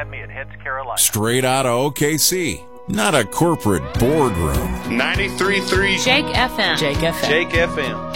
had me at Heads Carolina. Straight out of OKC. Not a corporate boardroom. 93.3 Jake FM. Jake FM. Jake FM.